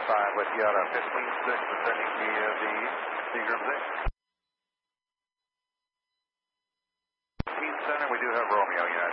5 with you out of 15-6, descending the Seagram 6. 15 center, we do have Romeo, yeah.